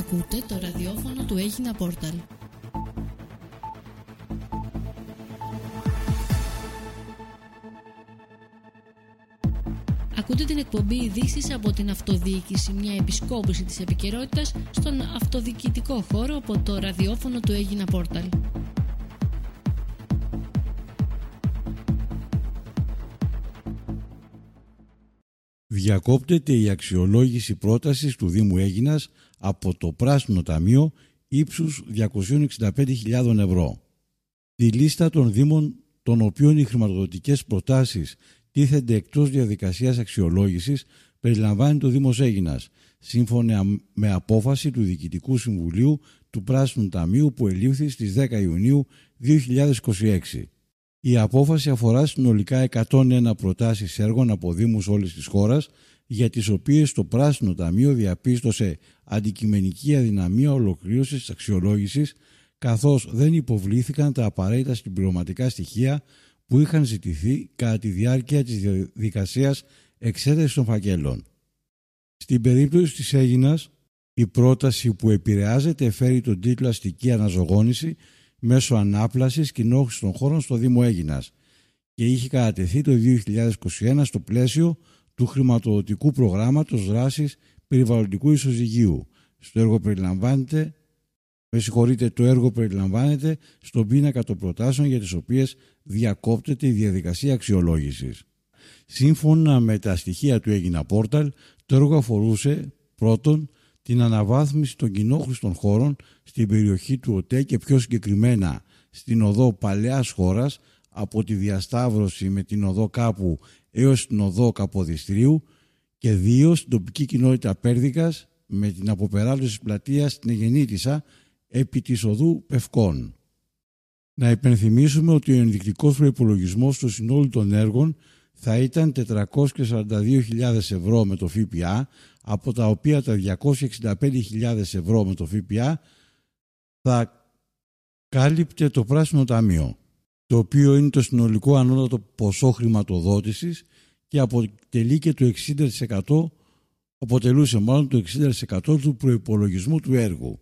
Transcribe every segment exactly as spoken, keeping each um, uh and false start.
Ακούτε το ραδιόφωνο του Έγινα Πόρταλ. Ακούτε την εκπομπή ειδήσεις από την αυτοδιοίκηση, μια επισκόπηση της επικαιρότητας στον αυτοδιοικητικό χώρο από το ραδιόφωνο του Έγινα Πόρταλ. Διακόπτεται η αξιολόγηση πρότασης του Δήμου Αίγινας από το Πράσινο Ταμείο ύψους διακόσιες εξήντα πέντε χιλιάδες ευρώ. Τη λίστα των Δήμων των οποίων οι χρηματοδοτικές προτάσεις τίθενται εκτός διαδικασίας αξιολόγησης περιλαμβάνει το Δήμος Αίγινας, σύμφωνα με απόφαση του Διοικητικού Συμβουλίου του Πράσινου Ταμείου που ελήφθη στις δέκα Ιουνίου δύο χιλιάδες είκοσι έξι. Η απόφαση αφορά συνολικά εκατόν ένα προτάσεις έργων από δήμους όλης της χώρας, για τις οποίες το Πράσινο Ταμείο διαπίστωσε αντικειμενική αδυναμία ολοκλήρωσης της αξιολόγησης, καθώς δεν υποβλήθηκαν τα απαραίτητα συμπληρωματικά στοιχεία που είχαν ζητηθεί κατά τη διάρκεια της διαδικασίας εξέτασης των φακέλων. Στην περίπτωση της Αίγινας, η πρόταση που επηρεάζεται φέρει τον τίτλο «Αστική αναζωογόνηση μέσω ανάπλασης κοινόχρηστων των χώρων στο Δήμο Αίγινας» και είχε κατατεθεί το δύο χιλιάδες είκοσι ένα στο πλαίσιο του χρηματοδοτικού προγράμματος δράσης περιβαλλοντικού ισοζυγίου. Στο έργο περιλαμβάνεται, με συγχωρείτε, το έργο περιλαμβάνεται στον πίνακα των προτάσεων για τις οποίες διακόπτεται η διαδικασία αξιολόγησης. Σύμφωνα με τα στοιχεία του Έγινα Πόρταλ, το έργο αφορούσε πρώτον την αναβάθμιση των κοινόχρηστων χώρων στην περιοχή του ΟΤΕ και πιο συγκεκριμένα στην οδό Παλαιάς Χώρας από τη διασταύρωση με την οδό Κάπου έως την οδό Καποδιστρίου και δύο στην τοπική κοινότητα Πέρδικας με την αποπεράτωση της πλατείας στην Αιγεννήτισσα επί της οδού Πευκών. Να υπενθυμίσουμε ότι ο ενδεικτικός προϋπολογισμός του συνόλου των έργων θα ήταν τετρακόσιες σαράντα δύο χιλιάδες ευρώ με το ΦΠΑ, από τα οποία τα διακόσιες εξήντα πέντε χιλιάδες ευρώ με το ΦΠΑ θα κάλυπτε το Πράσινο Ταμείο, το οποίο είναι το συνολικό ανώτατο ποσό χρηματοδότησης και αποτελεί και το εξήντα τοις εκατό, αποτελούσε μάλλον το εξήντα τοις εκατό του προϋπολογισμού του έργου.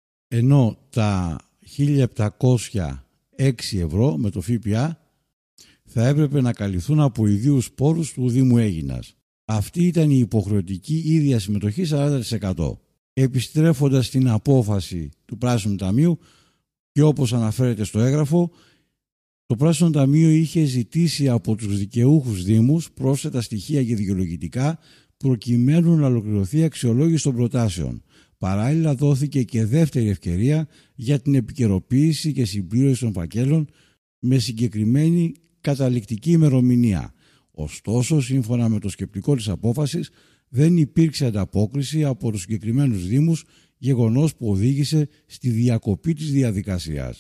Ενώ τα χίλια επτακόσια έξι ευρώ με το ΦΠΑ θα έπρεπε να καλυφθούν από ιδίους πόρους του Δήμου Αίγινας. Αυτή ήταν η υποχρεωτική ίδια συμμετοχή σαράντα τοις εκατό. Επιστρέφοντας στην απόφαση του Πράσινου Ταμείου και όπως αναφέρεται στο έγγραφο, το Πράσινο Ταμείο είχε ζητήσει από τους δικαιούχους δήμους πρόσθετα στοιχεία και δικαιολογητικά προκειμένου να ολοκληρωθεί η αξιολόγηση των προτάσεων. Παράλληλα δόθηκε και δεύτερη ευκαιρία για την επικαιροποίηση και συμπλήρωση των φακέλων με συγκεκριμένη καταληκτική ημερομηνία. Ωστόσο, σύμφωνα με το σκεπτικό της απόφασης, δεν υπήρξε ανταπόκριση από τους συγκεκριμένους δήμους, γεγονός που οδήγησε στη διακοπή της διαδικασίας.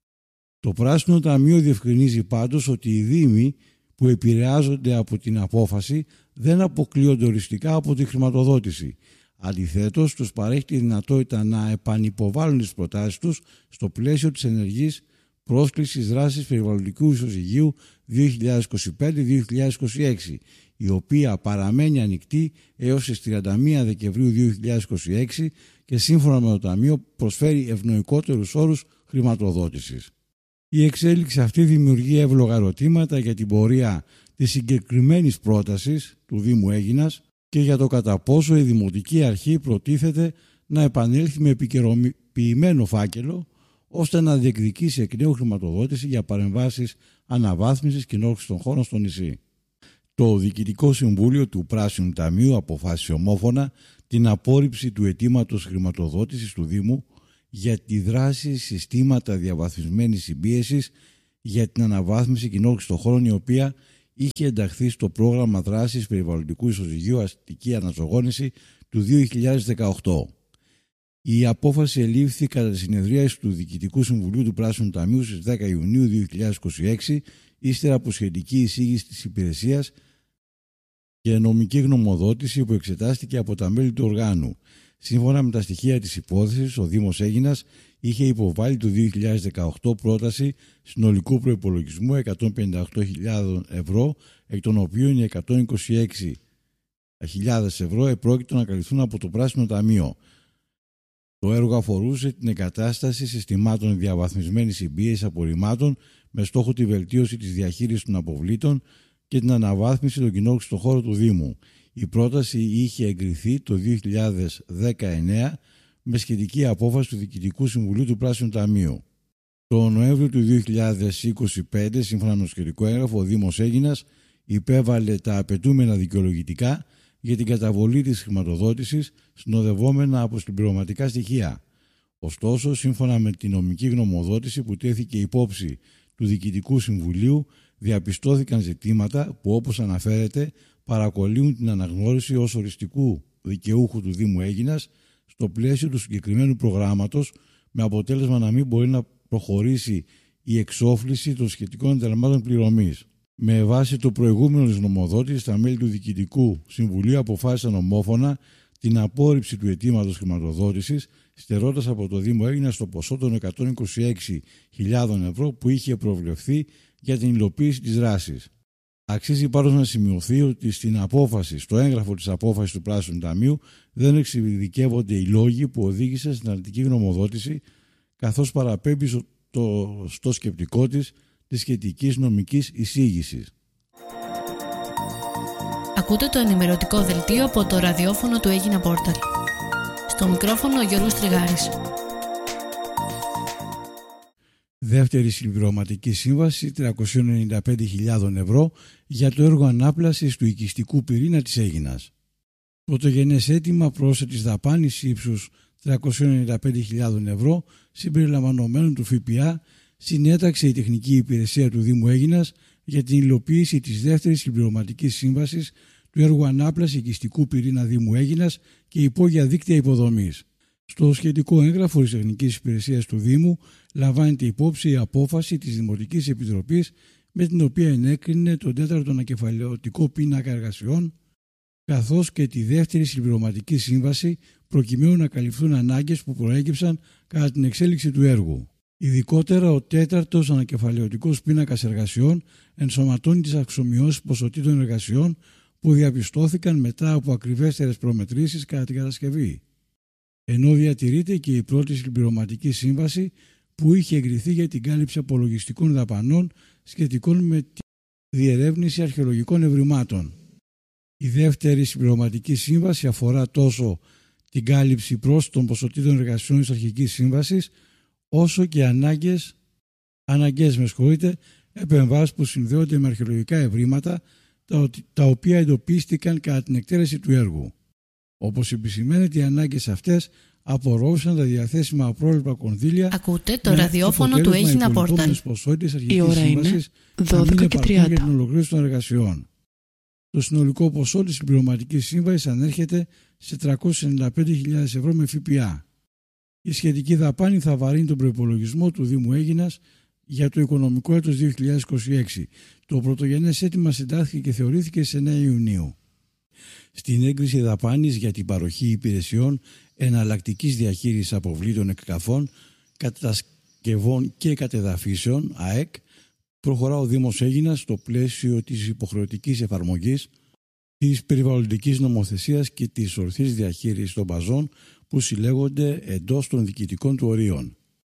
Το Πράσινο Ταμείο διευκρινίζει πάντως ότι οι δήμοι που επηρεάζονται από την απόφαση δεν αποκλείονται οριστικά από τη χρηματοδότηση. Αντιθέτως, τους παρέχει τη δυνατότητα να επανυποβάλουν τις προτάσεις τους στο πλαίσιο της ενεργής πρόσκλησης δράσης περιβαλλοντικού ισοζυγίου δύο χιλιάδες είκοσι πέντε δύο χιλιάδες είκοσι έξι, η οποία παραμένει ανοιχτή έως τις τριάντα μία Δεκεμβρίου δύο χιλιάδες είκοσι έξι και σύμφωνα με το Ταμείο προσφέρει ευνοϊκότερους όρους χρηματοδότησης. Η εξέλιξη αυτή δημιουργεί εύλογα ερωτήματα για την πορεία της συγκεκριμένης πρότασης του Δήμου Αίγινας και για το κατά πόσο η Δημοτική Αρχή προτίθεται να επανέλθει με επικαιροποιημένο φάκελο ώστε να διεκδικήσει εκ νέου χρηματοδότηση για παρεμβάσεις αναβάθμισης κοινόχρηστων χώρων στο νησί. Το Διοικητικό Συμβούλιο του Πράσινου Ταμείου αποφάσισε ομόφωνα την απόρριψη του αιτήματος χρηματοδότησης του Δήμου για τη δράση συστήματα διαβαθμισμένης συμπίεσης για την αναβάθμιση κοινόχρηστων χώρων, η οποία είχε ενταχθεί στο πρόγραμμα δράσης περιβαλλοντικού ισοζυγίου Αστική Αναζωογόνηση του δύο χιλιάδες δεκαοκτώ. Η απόφαση ελήφθη κατά τη συνεδρίαση του Διοικητικού Συμβουλίου του Πράσινου Ταμείου στις δέκα Ιουνίου δύο χιλιάδες είκοσι έξι, ύστερα από σχετική εισήγηση της υπηρεσίας και νομική γνωμοδότηση που εξετάστηκε από τα μέλη του οργάνου. Σύμφωνα με τα στοιχεία της υπόθεσης, ο Δήμος Αίγινας είχε υποβάλει το δύο χιλιάδες δεκαοκτώ πρόταση συνολικού προϋπολογισμού εκατόν πενήντα οκτώ χιλιάδες ευρώ, εκ των οποίων οι εκατόν είκοσι έξι χιλιάδες ευρώ επρόκειτο να καλυφθούν από το Πράσινο Ταμείο. Το έργο αφορούσε την εγκατάσταση συστημάτων διαβαθμισμένης συμπίεσης απορριμμάτων με στόχο τη βελτίωση της διαχείρισης των αποβλήτων και την αναβάθμιση των κοινόχρηστων χώρων του Δήμου. Η πρόταση είχε εγκριθεί το δύο χιλιάδες δεκαεννέα με σχετική απόφαση του Διοικητικού Συμβουλίου του Πράσινου Ταμείου. Το Νοέμβριο του δύο χιλιάδες είκοσι πέντε, σύμφωνα με το σχετικό έγγραφο, ο Δήμος Αίγινας υπέβαλε τα απαιτούμενα δικαιολογητικά για την καταβολή της χρηματοδότησης συνοδευόμενα από συμπληρωματικά στοιχεία. Ωστόσο, σύμφωνα με την νομική γνωμοδότηση που τέθηκε υπόψη του Διοικητικού Συμβουλίου, διαπιστώθηκαν ζητήματα που, όπως αναφέρεται, παρακολύουν την αναγνώριση ως οριστικού δικαιούχου του Δήμου Αίγινας στο πλαίσιο του συγκεκριμένου προγράμματος, με αποτέλεσμα να μην μπορεί να προχωρήσει η εξόφληση των σχετικών ενταλμάτων πληρωμής. Με βάση το προηγούμενο της νομοδότησης, τα μέλη του Διοικητικού Συμβουλίου αποφάσισαν ομόφωνα την απόρριψη του αιτήματος χρηματοδότησης, στερώντας από το Δήμο Αίγινας το ποσό των εκατόν είκοσι έξι χιλιάδων ευρώ που είχε προβλεφθεί για την υλοποίηση της δράσης. Αξίζει πάντως να σημειωθεί ότι στην απόφαση, στο έγγραφο της απόφασης του Πράσινου Ταμείου δεν εξειδικεύονται οι λόγοι που οδήγησαν στην αρνητική γνωμοδότηση, καθώς παραπέμπει στο, στο σκεπτικό της της σχετικής νομικής εισήγησης. Ακούτε το ενημερωτικό δελτίο από το ραδιόφωνο του Αίγινα Πόρταλ. Στο μικρόφωνο ο Γιώργος Τριγάρης. Δεύτερη συμπληρωματική σύμβαση τριακόσιες ενενήντα πέντε χιλιάδες ευρώ για το έργο ανάπλασης του οικιστικού πυρήνα της Αίγινας. Πρωτογενές αίτημα πρόσθετης δαπάνης ύψους τριακόσιες ενενήντα πέντε χιλιάδες ευρώ συμπεριλαμβανομένων του ΦΠΑ συνέταξε η Τεχνική Υπηρεσία του Δήμου Αίγινας για την υλοποίηση της δεύτερης συμπληρωματικής σύμβασης του έργου ανάπλαση οικιστικού πυρήνα Δήμου Αίγινας και υπόγεια δίκτυα υποδομής. Στο σχετικό έγγραφο της Τεχνικής Υπηρεσίας του Δήμου λαμβάνεται υπόψη η απόφαση της Δημοτικής Επιτροπής με την οποία ενέκρινε τον τέταρτο ανακεφαλαιωτικό πίνακα εργασιών, καθώς και τη δεύτερη συμπληρωματική σύμβαση προκειμένου να καλυφθούν ανάγκες που προέκυψαν κατά την εξέλιξη του έργου. Ειδικότερα, ο τέταρτος ανακεφαλαιωτικός πίνακας εργασιών ενσωματώνει τις αξιομοιώσεις ποσοτήτων εργασιών που διαπιστώθηκαν μετά από ακριβέστερες προμετρήσεις κατά την κατασκευή, ενώ διατηρείται και η πρώτη συμπληρωματική σύμβαση που είχε εγκριθεί για την κάλυψη απολογιστικών δαπανών σχετικών με τη διερεύνηση αρχαιολογικών ευρημάτων. Η δεύτερη συμπληρωματική σύμβαση αφορά τόσο την κάλυψη πρόσθετων ποσοτήτων εργασιών της αρχικής σύμβασης, όσο και ανάγκες, αναγκές με συγχωρείτε, επεμβάσεις που συνδέονται με αρχαιολογικά ευρήματα τα, τα οποία εντοπίστηκαν κατά την εκτέλεση του έργου. Όπως επισημαίνεται, οι ανάγκες αυτές απορρόφησαν τα διαθέσιμα απρόβλεπτα κονδύλια. Ακούτε το ραδιόφωνο του Αίγινα Πόρταλ. Η ώρα είναι δώδεκα και τριάντα για την ολοκλήρωση των εργασιών. Το συνολικό ποσό της συμπληρωματικής σύμβασης ανέρχεται σε τριακόσιες ενενήντα πέντε χιλιάδες ευρώ με ΦΠΑ. Η σχετική δαπάνη θα βαρύνει τον προϋπολογισμό του Δήμου Αίγινας για το οικονομικό έτος δύο χιλιάδες είκοσι έξι. Το πρωτογενές αίτημα συντάχθηκε και θεωρήθηκε σε εννέα Ιουνίου. Στην έγκριση δαπάνης για την παροχή υπηρεσιών εναλλακτικής διαχείρισης αποβλήτων εκκαφών, κατασκευών και κατεδαφίσεων (ΑΕΚ) προχωρά ο Δήμος Αίγινας στο πλαίσιο της υποχρεωτικής εφαρμογής της περιβαλλοντικής νομοθεσίας και της ορθής διαχείρισης των μπαζών που συλλέγονται εντός των διοικητικών του ορίων.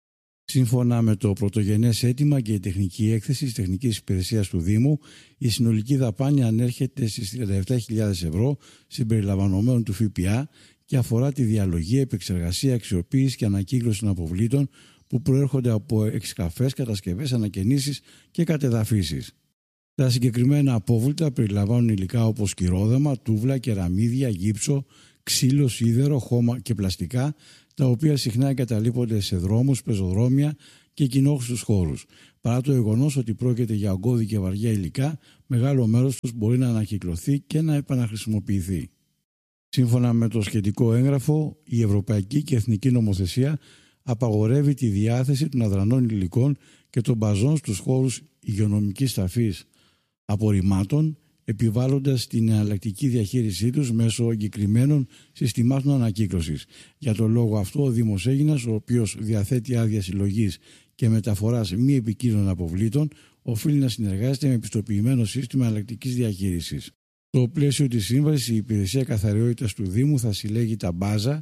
Σύμφωνα με το πρωτογενές αίτημα και η τεχνική έκθεση της Τεχνικής Υπηρεσίας του Δήμου, η συνολική δαπάνη ανέρχεται στις τριάντα επτά χιλιάδες ευρώ συμπεριλαμβανομένων του ΦΠΑ και αφορά τη διαλογή, επεξεργασία, αξιοποίηση και ανακύκλωση των αποβλήτων που προέρχονται από εξκαφές, κατασκευές, ανακαινήσεις και κατεδαφίσεις. Τα συγκεκριμένα απόβλητα περιλαμβάνουν υλικά όπως κυρόδεμα, τούβλα, κεραμίδια, γύψο, ξύλο, σίδερο, χώμα και πλαστικά, τα οποία συχνά εγκαταλείπονται σε δρόμους, πεζοδρόμια και κοινόχρηστους χώρους. Παρά το γεγονός ότι πρόκειται για ογκώδη και βαριά υλικά, μεγάλο μέρος τους μπορεί να ανακυκλωθεί και να επαναχρησιμοποιηθεί. Σύμφωνα με το σχετικό έγγραφο, η Ευρωπαϊκή και Εθνική Νομοθεσία απαγορεύει τη διάθεση των αδρανών υλικών και των μπαζών στους χώρους υγειονομικής ταφής απορριμμάτων, επιβάλλοντας την εναλλακτική διαχείρισή τους μέσω εγκεκριμένων συστημάτων ανακύκλωσης. Για τον λόγο αυτό, ο Δήμος Αίγινας, ο οποίος διαθέτει άδεια συλλογής και μεταφοράς μη επικίνδυνων αποβλήτων, οφείλει να συνεργάζεται με πιστοποιημένο σύστημα εναλλακτικής διαχείρισης. Στο πλαίσιο της σύμβασης, η Υπηρεσία Καθαριότητας του Δήμου θα συλλέγει τα μπάζα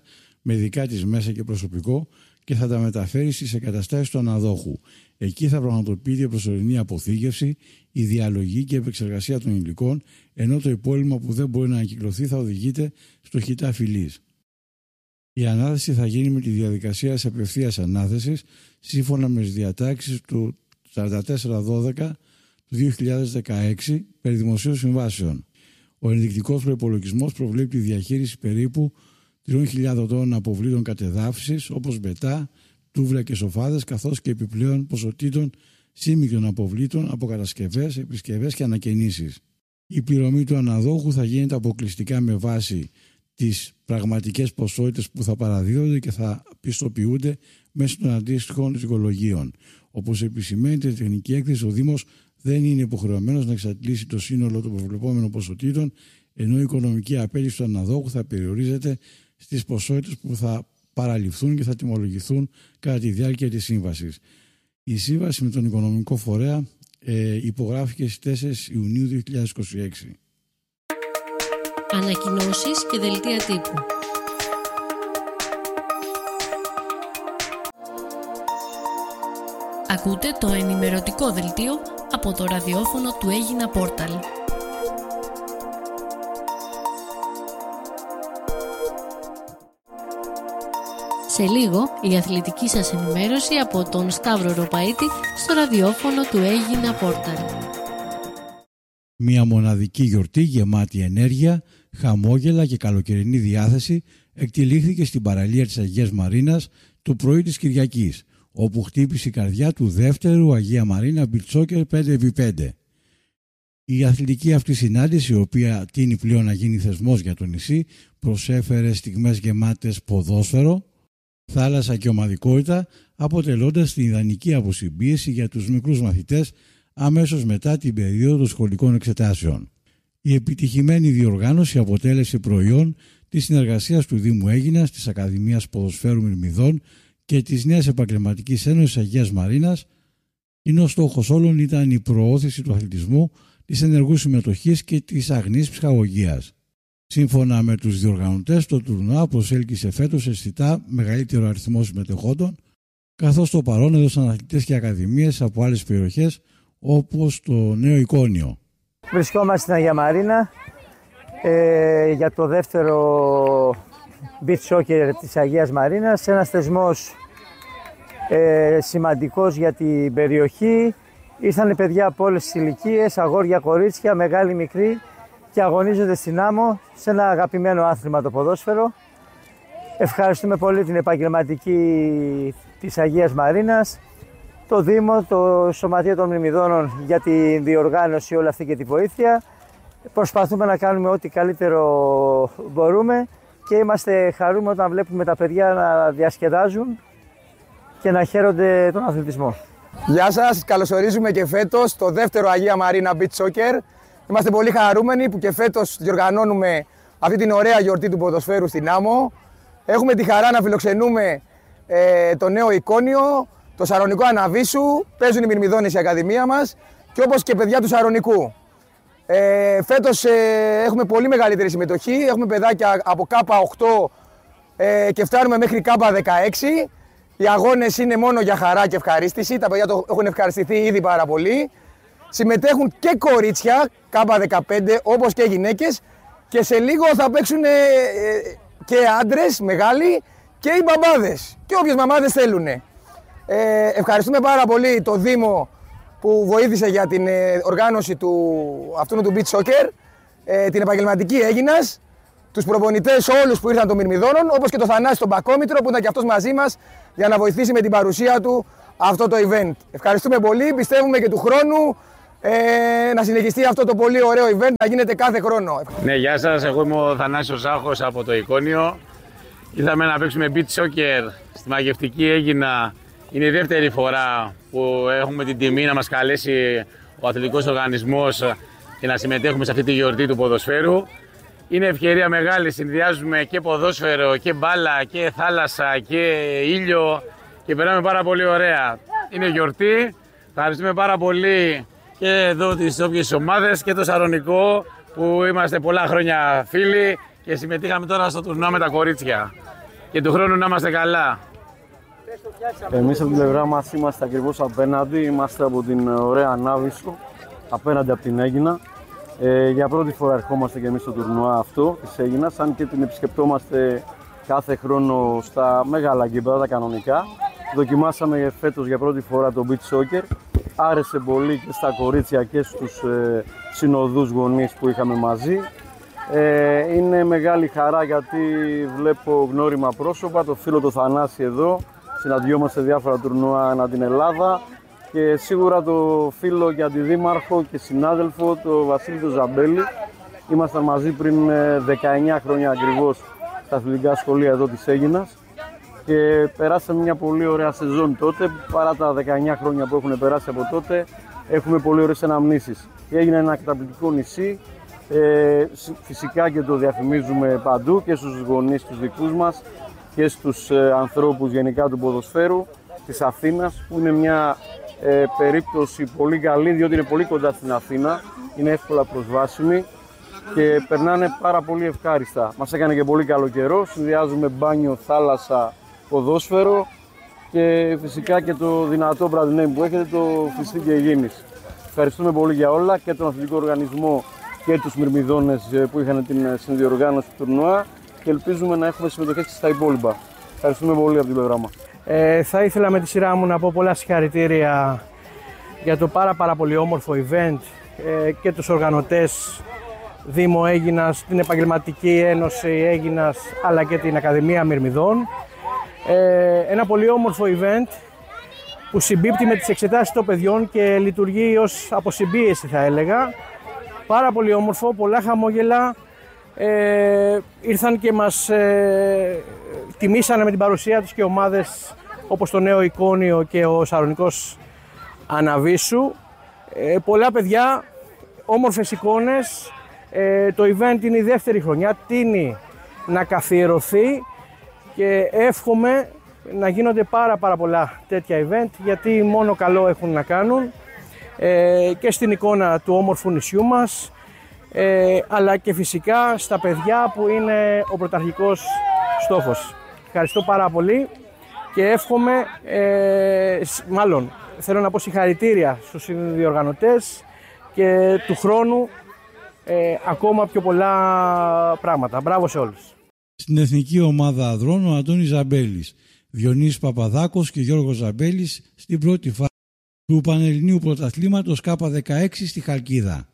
με δικά της μέσα και προσωπικό και θα τα μεταφέρει στις εγκαταστάσεις του αναδόχου. Εκεί θα πραγματοποιείται η προσωρινή αποθήκευση, η διαλογή και η επεξεργασία των υλικών, ενώ το υπόλοιπο που δεν μπορεί να ανακυκλωθεί θα οδηγείται στο χιτά φυλής. Η ανάθεση θα γίνει με τη διαδικασία της απευθείας ανάθεσης, σύμφωνα με τις διατάξεις του σαράντα τέσσερα δώδεκα του δύο χιλιάδες δεκαέξι περί δημοσίων συμβάσεων. Ο ενδεικτικός προϋπολογισμός προβλέπει τη διαχείριση περίπου τριών χιλιάδων τόνων αποβλήτων κατεδάφισης, όπως μπετά, τούβλα και σοφάδες, καθώς και επιπλέον ποσοτήτων σύμμικτων αποβλήτων από κατασκευές, επισκευές και ανακαινήσεις. Η πληρωμή του αναδόχου θα γίνεται αποκλειστικά με βάση τις πραγματικές ποσότητες που θα παραδίδονται και θα πιστοποιούνται μέσω των αντίστοιχων οικολογίων. Όπως επισημαίνει η τεχνική έκθεση, ο Δήμος δεν είναι υποχρεωμένος να εξαντλήσει το σύνολο των προβλεπόμενων ποσοτήτων, ενώ η οικονομική απέλυση του αναδόχου θα περιορίζεται στις ποσότητες που θα παραληφθούν και θα τιμολογηθούν κατά τη διάρκεια της σύμβασης. Η σύμβαση με τον οικονομικό φορέα ε, υπογράφηκε στις τέσσερις Ιουνίου δύο χιλιάδες είκοσι έξι. Ανακοινώσεις και δελτία τύπου. Ακούτε το ενημερωτικό δελτίο από το ραδιόφωνο του Έγινα Πόρταλ. Σε λίγο η αθλητική σας ενημέρωση από τον Σταύρο Ροπαίτη στο ραδιόφωνο του Έγινα Πόρταλ. Μια μοναδική γιορτή γεμάτη ενέργεια, χαμόγελα και καλοκαιρινή διάθεση εκτυλίχθηκε στην παραλία της Αγίας Μαρίνας το πρωί της Κυριακής, όπου χτύπησε η καρδιά του δεύτερου Αγία Μαρίνα Beach Soccer πέντε επί πέντε. Η αθλητική αυτή συνάντηση, η οποία τείνει πλέον να γίνει θεσμός για το νησί, προσέφερε στιγμές γεμάτες ποδόσφαιρο, θάλασσα και ομαδικότητα, αποτελώντας την ιδανική αποσυμπίεση για τους μικρούς μαθητές αμέσως μετά την περίοδο των σχολικών εξετάσεων. Η επιτυχημένη διοργάνωση αποτέλεσε προϊόν της συνεργασίας του Δήμου Αίγινας, της Ακαδημίας Ποδοσφαίρου Μυρμηδών και της Νέας Επαγγελματικής Ένωσης Αγίας Μαρίνας, ενώ στόχος όλων ήταν η προώθηση του αθλητισμού, της ενεργούς συμμετοχής και της αγνής ψυχαγωγίας. Σύμφωνα με τους διοργανωτές, το τουρνουά προσέλκυσε φέτος αισθητά μεγαλύτερο αριθμό συμμετεχόντων, καθώς το παρόν έδωσαν αθλητές και ακαδημίες από άλλες περιοχές όπως το Νέο Εικόνιο. Βρισκόμαστε στην Αγία Μαρίνα ε, για το δεύτερο beach soccer της Αγίας Μαρίνας, ένας θεσμός ε, σημαντικός για την περιοχή. Ήρθαν παιδιά από όλες τις ηλικίες, αγόρια, κορίτσια, μεγάλοι, μικροί, και αγωνίζονται στην άμμο σε ένα αγαπημένο άθλημα, το ποδόσφαιρο. Ευχαριστούμε πολύ την επαγγελματική της Αγίας Μαρίνας, το Δήμο, το Σωματείο των Μνημιδώνων για τη διοργάνωση όλη αυτή και τη βοήθεια. Προσπαθούμε να κάνουμε ό,τι καλύτερο μπορούμε και είμαστε χαρούμενοι όταν βλέπουμε τα παιδιά να διασκεδάζουν και να χαίρονται τον αθλητισμό. Γεια σας, καλωσορίζουμε και φέτος το δεύτερο Αγία Μαρίνα Beach Soccer. Είμαστε πολύ χαρούμενοι που και φέτος διοργανώνουμε αυτή την ωραία γιορτή του ποδοσφαίρου στην άμμο. Έχουμε τη χαρά να φιλοξενούμε ε, το Νέο Εικόνιο, το Σαρονικό Αναβίσου, παίζουν οι Μυρμηδόνες η Ακαδημία μας και όπως και παιδιά του Σαρονικού. Ε, φέτος ε, έχουμε πολύ μεγαλύτερη συμμετοχή, έχουμε παιδάκια από Κάπα οκτώ ε, και φτάνουμε μέχρι Κάπα δεκαέξι. Οι αγώνες είναι μόνο για χαρά και ευχαρίστηση, τα παιδιά το έχουν ευχαριστηθεί ήδη πάρα πολύ. Συμμετέχουν και κορίτσια, Κάπα δεκαπέντε, όπως και γυναίκες, και σε λίγο θα παίξουν ε, ε, και άντρες μεγάλοι και οι μπαμπάδες και όποιες μαμάδες θέλουν. Ε, ευχαριστούμε πάρα πολύ το Δήμο που βοήθησε για την ε, οργάνωση του, αυτού του beach soccer, ε, την επαγγελματική Αίγινας, τους προπονητές όλους που ήρθαν των Μυρμηδώνων, όπως και το Θανάση τον Πακόμητρο που ήταν και αυτός μαζί μας για να βοηθήσει με την παρουσία του αυτό το event. Ευχαριστούμε πολύ, πιστεύουμε και του χρόνου ε, να συνεχιστεί αυτό το πολύ ωραίο event, να γίνεται κάθε χρόνο. Ναι, γεια σας, εγώ είμαι ο Θανάσιος Ζάχος από το Εικόνιο. Ήρθαμε να παίξουμε beach soccer στη μαγευτική Αίγινα. Είναι η δεύτερη φορά που έχουμε την τιμή να μας καλέσει ο αθλητικός οργανισμός και να συμμετέχουμε σε αυτή τη γιορτή του ποδοσφαίρου. Είναι ευκαιρία μεγάλη, συνδυάζουμε και ποδόσφαιρο και μπάλα και θάλασσα και ήλιο και περνάμε πάρα πολύ ωραία. Είναι γιορτή, ευχαριστούμε πάρα πολύ και εδώ τις όποιες ομάδες και το Σαρονικό που είμαστε πολλά χρόνια φίλοι και συμμετείχαμε τώρα στο τουρνουά με τα κορίτσια. και του χρόνου να είμαστε καλά. Εμείς από την πλευρά μας είμαστε ακριβώς απέναντι, είμαστε από την ωραία Ανάβησο, απέναντι από την Αίγινα. Ε, για πρώτη φορά ερχόμαστε και εμείς στο τουρνουά αυτό της Αίγινας, αν και την επισκεπτόμαστε κάθε χρόνο στα μεγάλα γήπεδα, τα κανονικά. Δοκιμάσαμε φέτος για πρώτη φορά το beach soccer. Άρεσε πολύ και στα κορίτσια και στους ε, συνοδούς γονείς που είχαμε μαζί. Ε, είναι μεγάλη χαρά γιατί βλέπω γνώριμα πρόσωπα, το φίλο το Θανάση εδώ. Συναντιόμαστε σε διάφορα τουρνουά ανά την Ελλάδα και σίγουρα το φίλο και αντιδήμαρχο και συνάδελφο, το Βασίλη το Ζαμπέλη. Ήμασταν μαζί πριν δεκαεννιά χρόνια ακριβώς στα αθλητικά σχολεία εδώ της Αίγινας και περάσαμε μια πολύ ωραία σεζόν τότε. Παρά τα δεκαεννιά χρόνια που έχουν περάσει από τότε, έχουμε πολύ ωραίες αναμνήσεις. Έγινε ένα καταπληκτικό νησί, ε, φυσικά και το διαφημίζουμε παντού και στους γονείς τους δικούς μας και στους ε, ανθρώπους γενικά του ποδοσφαίρου της Αθήνας, που είναι μια ε, περίπτωση πολύ καλή διότι είναι πολύ κοντά στην Αθήνα, είναι εύκολα προσβάσιμη και περνάνε πάρα πολύ ευχάριστα. Μας έκανε και πολύ καλό καιρό, συνδυάζουμε μπάνιο, θάλασσα, ποδόσφαιρο και φυσικά και το δυνατό brand name που έχετε, το Φιστή και Υγιεινής. Ευχαριστούμε πολύ για όλα και τον αθλητικό οργανισμό και τους Μυρμηδόνες που είχαν την συνδιοργάνωση του τουρνουά και ελπίζουμε να έχουμε συμμετοχές και στα υπόλοιπα. Ευχαριστούμε πολύ από την πλευρά μας. Ε, θα ήθελα με τη σειρά μου να πω πολλά συγχαρητήρια για το πάρα πάρα πολύ όμορφο event ε, και τους οργανωτές Δήμο Αίγινας, την Επαγγελματική Ένωση Αίγινας αλλά και την Ακαδημία Μυρμηδών. Ε, ένα πολύ όμορφο event που συμπίπτει με τις εξετάσεις των παιδιών και λειτουργεί ως αποσυμπίεση, θα έλεγα. Πάρα πολύ όμορφο, πολλά χαμόγελα. Ε, ήρθαν και μας ε, τιμήσανε με την παρουσία τους και ομάδες όπως το Νέο Εικόνιο και ο Σαρονικός Αναβίσου. Ε, πολλά παιδιά, όμορφες εικόνες. Ε, το event είναι η δεύτερη χρονιά, τείνει να καθιερωθεί και εύχομαι να γίνονται πάρα πάρα πολλά τέτοια event γιατί μόνο καλό έχουν να κάνουν ε, και στην εικόνα του όμορφου νησιού μας ε, αλλά και φυσικά στα παιδιά που είναι ο πρωταρχικός στόχος. Ευχαριστώ πάρα πολύ και εύχομαι, ε, μάλλον θέλω να πω συγχαρητήρια στους διοργανωτές και του χρόνου ε, ακόμα πιο πολλά πράγματα. Μπράβο σε όλους. Στην εθνική ομάδα ανδρών ο Αντώνης Ζαμπέλης, Διονύσης Παπαδάκος και Γιώργος Ζαμπέλης στην πρώτη φάση του Πανελληνίου Πρωταθλήματος Κ δεκαέξι στη Χαλκίδα.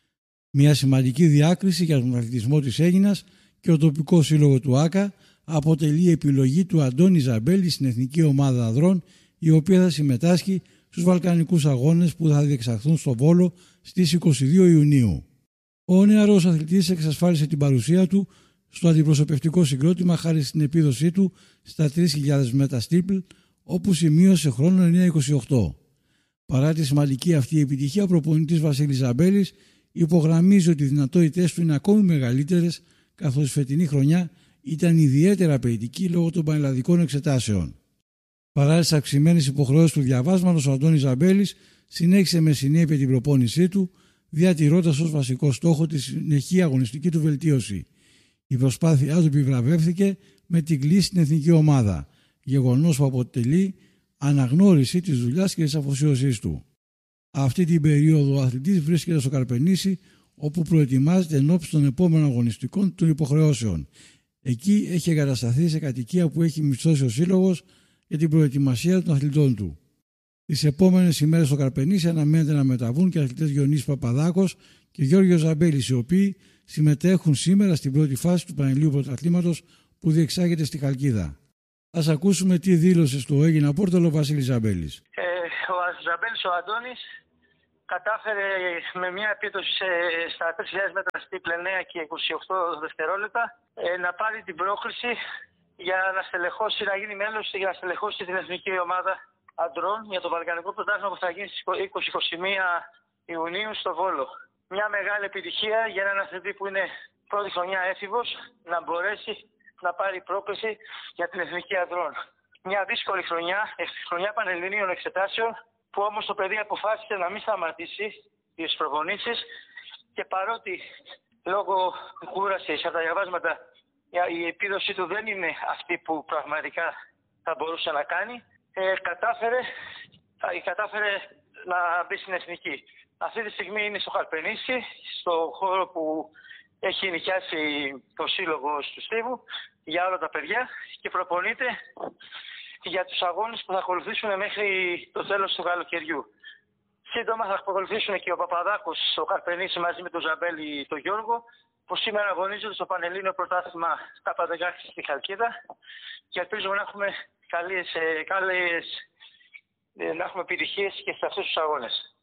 Μια σημαντική διάκριση για τον αθλητισμό της Αίγινας και ο τοπικός σύλλογο του ΆΚΑ αποτελεί επιλογή του Αντώνη Ζαμπέλη στην εθνική ομάδα ανδρών, η οποία θα συμμετάσχει στους Βαλκανικούς Αγώνες που θα διεξαχθούν στο Βόλο στις είκοσι δύο Ιουνίου. Ο νεαρός αθλητής εξασφάλισε την παρουσία του στο αντιπροσωπευτικό συγκρότημα χάρη στην επίδοσή του στα τρεις χιλιάδες μέτρα στίπλ, όπου σημείωσε χρόνο εννιά είκοσι οκτώ. Παρά τη σημαντική αυτή επιτυχία, ο προπονητής Βασίλης Ζαμπέλης υπογραμμίζει ότι οι δυνατότητές του είναι ακόμη μεγαλύτερες, καθώς η φετινή χρονιά ήταν ιδιαίτερα απαιτητική λόγω των πανελλαδικών εξετάσεων. Παρά τις αυξημένες υποχρεώσεις του διαβάσματος, ο Αντώνης Ζαμπέλης συνέχισε με συνέπεια την προπόνησή του, διατηρώντας ως βασικό στόχο τη συνεχή αγωνιστική του βελτίωση. Η προσπάθειά του επιβραβεύθηκε με την κλίση στην εθνική ομάδα, γεγονός που αποτελεί αναγνώριση της δουλειάς και της αφοσίωσής του. Αυτή την περίοδο ο αθλητής βρίσκεται στο Καρπενήσι, όπου προετοιμάζεται ενώπιση των επόμενων αγωνιστικών των υποχρεώσεων. Εκεί έχει εγκατασταθεί σε κατοικία που έχει μισθώσει ο σύλλογος για την προετοιμασία των αθλητών του. Τις επόμενες ημέρες στο Καρπενήσι αναμένεται να μεταβούν και αθλητές Διονύσης Παπαδάκος και Γιώργος Ζαμπέλης, οι οποίοι συμμετέχουν σήμερα στην πρώτη φάση του Πανελληνίου Πρωταθλήματος που διεξάγεται στη Χαλκίδα. Ας ακούσουμε τι δήλωσε στο Αίγινα Πόρταλο ο Βασίλης Ζαμπέλης. Ε, ο Ζαμπέλης ο Αντώνης κατάφερε με μια επίδοση στα τρεις χιλιάδες μέτρα στίπλ εννιά και είκοσι οκτώ δευτερόλεπτα ε, να πάρει την πρόκριση για να στελεχώσει, να γίνει μέλος για να στελεχώσει την εθνική ομάδα αντρών για το Βαλκανικό Πρωτάθλημα που θα γίνει στις είκοσι με είκοσι ένα Ιουνίου στο Βόλο. Μια μεγάλη επιτυχία για έναν αθλητή που είναι πρώτη χρονιά έφηβος να μπορέσει να πάρει πρόκριση για την εθνική ανδρών. Μια δύσκολη χρονιά, χρονιά πανελληνίων εξετάσεων, που όμως το παιδί αποφάσισε να μην σταματήσει τις προπονήσεις και παρότι λόγω κούρασης από τα διαβάσματα η επίδοση του δεν είναι αυτή που πραγματικά θα μπορούσε να κάνει. Ε, κατάφερε, κατάφερε να μπει στην εθνική. Αυτή τη στιγμή είναι στο Χαρπενήσι, στο χώρο που έχει νοικιάσει το σύλλογο του Στίβου για όλα τα παιδιά και προπονείται για τους αγώνες που θα ακολουθήσουν μέχρι το τέλος του καλοκαιριού. Σύντομα θα ακολουθήσουν και ο Παπαδάκος στο Χαρπενήσι μαζί με τον Ζαμπέλη τον Γιώργο, που σήμερα αγωνίζονται στο Πανελλήνιο Πρωτάθλημα στα δεκαέξι στη Χαλκίδα και ελπίζουμε να έχουμε καλές, καλές, να έχουμε επιτυχίες και σε αυτούς τους αγώνες.